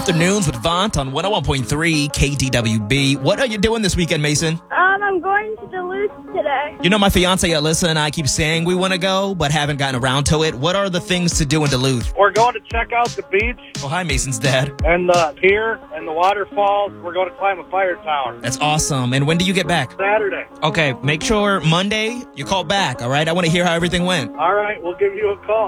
Afternoons with Vaunt on 101.3 KDWB. What are you doing this weekend, Mason? I'm going to Duluth today. You know, my fiance Alyssa and I keep saying we want to go, but haven't gotten around to it. What are the things to do in Duluth? We're going to check out the beach Oh, hi, Mason's dad. and the pier and the waterfalls. We're going to climb a fire tower That's awesome. And when do you get back? Saturday. Okay, make sure Monday you call back, all right? I want to hear how everything went. All right, we'll give you a call.